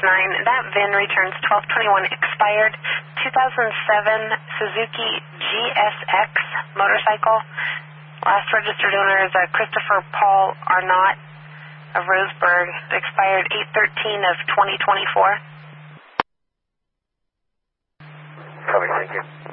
That VIN returns 1221, expired 2007 Suzuki GSX motorcycle. Last registered owner is Christopher Paul Arnott of Roseburg. Expired 8/13 of 2024. Copy, thank you.